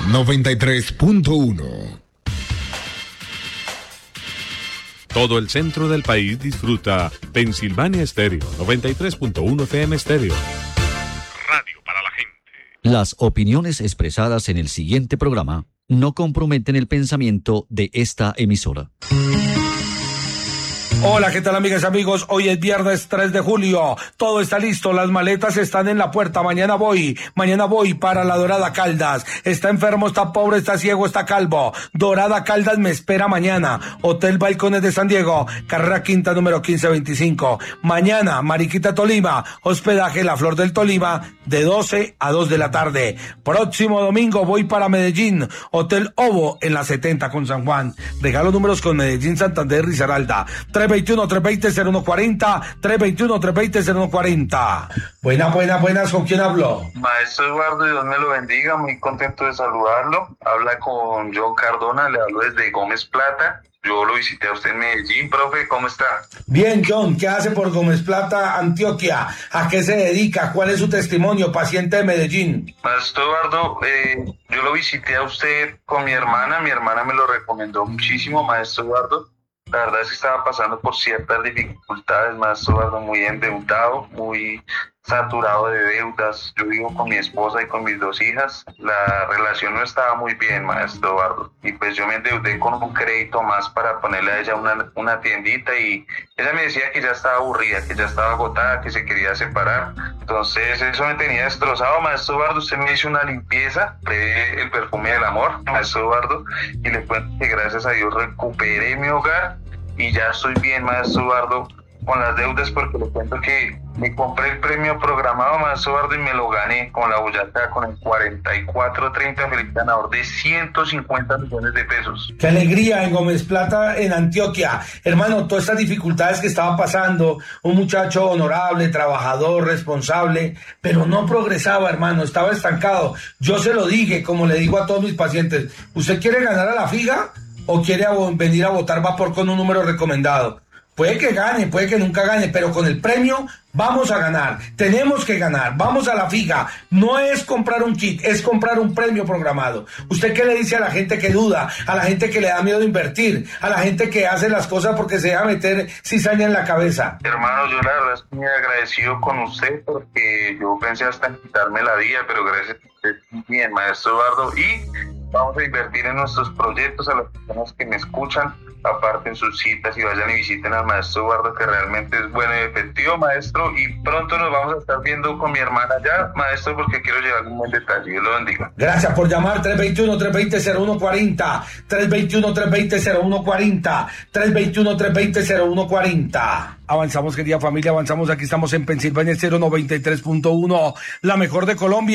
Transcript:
93.1. Todo el centro del país disfruta Pensilvania Estéreo, 93.1 FM Estéreo. Radio para la gente. Las opiniones expresadas en el siguiente programa no comprometen el pensamiento de esta emisora. Hola, ¿qué tal, amigas y amigos? Hoy es viernes 3 de julio. Todo está listo, las maletas están en la puerta. Mañana voy para la Dorada Caldas. Está enfermo, está pobre, está ciego, está calvo. Dorada Caldas me espera mañana. Hotel Balcones de San Diego, carrera quinta, número 1525. Mañana, Mariquita, Tolima, hospedaje La Flor del Tolima, de 12 a 2 de la tarde. Próximo domingo voy para Medellín, Hotel Ovo, en la 70 con San Juan. Regalo números con Medellín, Santander, Risaralda. 321-320-0140, 321-320-0140. Buenas, ¿con quién hablo? Maestro Eduardo, Dios me lo bendiga, muy contento de saludarlo. Habla con John Cardona, le hablo desde Gómez Plata. Yo lo visité a usted en Medellín, profe, ¿cómo está? Bien, John, ¿qué hace por Gómez Plata, Antioquia? ¿A qué se dedica? ¿Cuál es su testimonio, paciente de Medellín? Maestro Eduardo, yo lo visité a usted con mi hermana me lo recomendó muchísimo, Maestro Eduardo. La verdad es que estaba pasando por ciertas dificultades, Maestro Eduardo, muy endeudado, muy saturado de deudas. Yo vivo con mi esposa y con mis 2 hijas. La relación no estaba muy bien, Maestro Eduardo. Y pues yo me endeudé con un crédito más para ponerle a ella una tiendita, y ella me decía que ya estaba aburrida, que ya estaba agotada, que se quería separar. Entonces eso me tenía destrozado, Maestro Eduardo. Usted me hizo una limpieza, el perfume del amor, Maestro Eduardo, y le cuento que gracias a Dios recuperé mi hogar y ya estoy bien, Maestro Eduardo, con las deudas, porque le cuento que me compré el premio programado, Maestro Eduardo, y me lo gané con la Boyacá, con el 4430, feliz ganador de 150 millones de pesos. ¡Qué alegría en Gómez Plata, en Antioquia! Hermano, todas estas dificultades que estaba pasando, un muchacho honorable, trabajador, responsable, pero no progresaba, hermano, estaba estancado. Yo se lo dije, como le digo a todos mis pacientes, ¿usted quiere ganar a la figa o quiere venir a votar vapor con un número recomendado? Puede que gane, puede que nunca gane, pero con el premio vamos a ganar. Tenemos que ganar, vamos a la fija. No es comprar un kit, es comprar un premio programado. ¿Usted qué le dice a la gente que duda, a la gente que le da miedo de invertir, a la gente que hace las cosas porque se deja meter cizaña en la cabeza? Hermano, yo la verdad estoy muy agradecido con usted, porque yo pensé hasta en quitarme la vida, pero gracias a usted, bien, Maestro Eduardo, y vamos a invertir en nuestros proyectos. A las personas que me escuchan, aparten sus citas y vayan y visiten al Maestro Eduardo, que realmente es bueno y efectivo, maestro, y pronto nos vamos a estar viendo con mi hermana ya, maestro, porque quiero llevar un buen detalle. Dios lo bendiga. Gracias por llamar. 321-320-0140, 321-320-0140, 321-320-0140. Avanzamos, querida familia, avanzamos. Aquí estamos en Pensilvania Estéreo 93.1, la mejor de Colombia.